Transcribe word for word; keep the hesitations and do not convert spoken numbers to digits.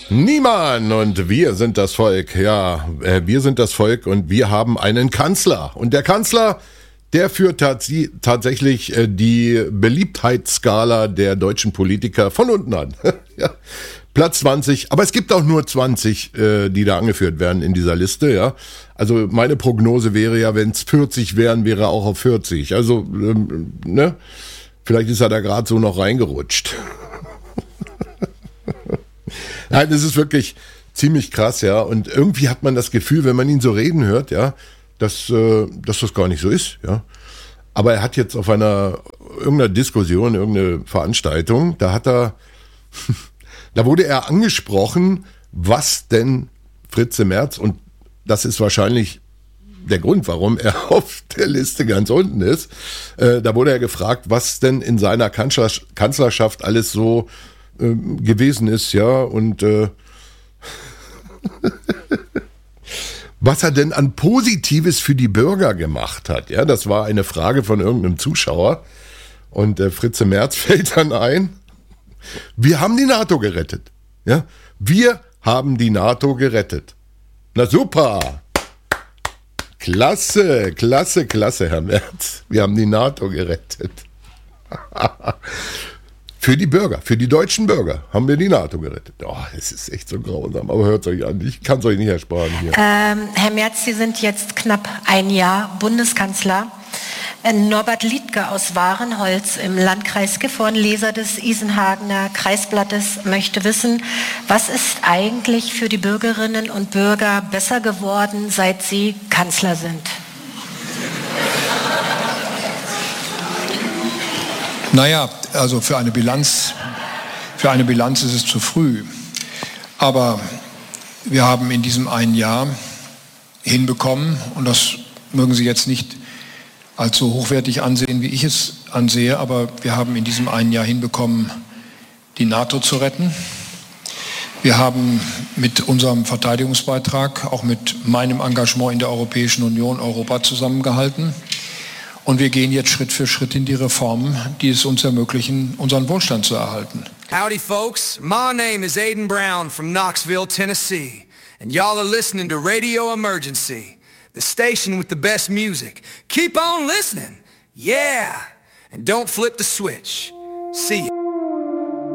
Niemann und wir sind das Volk. Ja, äh, wir sind das Volk und wir haben einen Kanzler. Und der Kanzler, der führt tats- tatsächlich äh, die Beliebtheitsskala der deutschen Politiker von unten an. Ja. Platz zwanzig, aber es gibt auch nur zwanzig, äh, die da angeführt werden in dieser Liste, ja. Also meine Prognose wäre ja, wenn es vierzig wären, wäre er auch auf vierzig. Also, ähm, ne? Vielleicht ist er da gerade so noch reingerutscht. Nein, das ist wirklich ziemlich krass, ja. Und irgendwie hat man das Gefühl, wenn man ihn so reden hört, ja, dass, äh, dass das gar nicht so ist, ja. Aber er hat jetzt auf einer, irgendeiner Diskussion, irgendeine Veranstaltung, da hat er, da wurde er angesprochen, was denn Fritze Merz, und das ist wahrscheinlich der Grund, warum er auf der Liste ganz unten ist, äh, da wurde er gefragt, was denn in seiner Kanzler- Kanzlerschaft alles so äh, gewesen ist, ja, und äh, was er denn an Positives für die Bürger gemacht hat, ja, das war eine Frage von irgendeinem Zuschauer, und äh, Fritze Merz fällt dann ein, wir haben die NATO gerettet, ja, wir haben die NATO gerettet. Na super! Klasse, klasse, klasse, Herr Merz. Wir haben die NATO gerettet. Für die Bürger, für die deutschen Bürger haben wir die NATO gerettet. Oh, es ist echt so grausam, aber hört es euch an. Ich kann es euch nicht ersparen hier. Ähm, Herr Merz, Sie sind jetzt knapp ein Jahr Bundeskanzler. Norbert Liedtke aus Warenholz im Landkreis Gifhorn, Leser des Isenhagener Kreisblattes, möchte wissen, was ist eigentlich für die Bürgerinnen und Bürger besser geworden, seit Sie Kanzler sind? Naja, also für eine Bilanz, für eine Bilanz ist es zu früh. Aber wir haben in diesem einen Jahr hinbekommen, und das mögen Sie jetzt nicht als so hochwertig ansehen, wie ich es ansehe, aber wir haben in diesem einen Jahr hinbekommen, die NATO zu retten. Wir haben mit unserem Verteidigungsbeitrag, auch mit meinem Engagement in der Europäischen Union, Europa zusammengehalten. Und wir gehen jetzt Schritt für Schritt in die Reformen, die es uns ermöglichen, unseren Wohlstand zu erhalten. Howdy, folks. My name is Aiden Brown from Knoxville, Tennessee. And y'all are listening to Radio Emergency. The station with the best music. Keep on listening. Yeah. And don't flip the switch. See ya.